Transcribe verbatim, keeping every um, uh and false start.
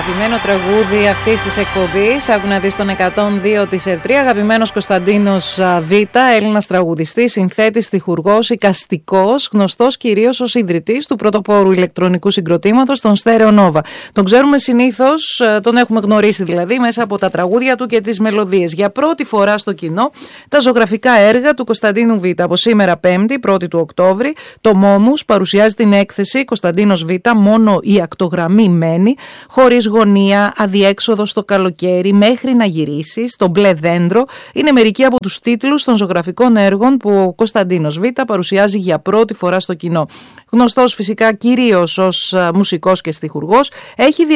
Αγαπημένο τραγούδι αυτής της εκπομπής. Άκου να δεις τον εκατόν δύο της ΕΡΤΡΙ. Αγαπημένος Κωνσταντίνος Β, Έλληνας τραγουδιστής, συνθέτης, στιχουργός, εικαστικός, γνωστός κυρίως ως ιδρυτής του πρωτοπόρου ηλεκτρονικού συγκροτήματος, τον Stereo Nova. Τον ξέρουμε συνήθως, τον έχουμε γνωρίσει δηλαδή, μέσα από τα τραγούδια του και τις μελωδίες. Για πρώτη φορά στο κοινό, τα ζωγραφικά έργα του Κωνσταντίνου Β. Από σήμερα Πέμπτη, πρώτη του Οκτώβρη, το Μόμους παρουσιάζει την έκθεση Κωνσταντίνος Β, μόνο η ακτογραμμή μένει, χωρίς γωνία, αδιέξοδο στο καλοκαίρι, μέχρι να γυρίσει, στο μπλε δέντρο. Είναι μερικοί από τους τίτλους των ζωγραφικών έργων που ο Κωνσταντίνος Β παρουσιάζει για πρώτη φορά στο κοινό. Γνωστός φυσικά κυρίως ως μουσικός και στιχουργός, έχει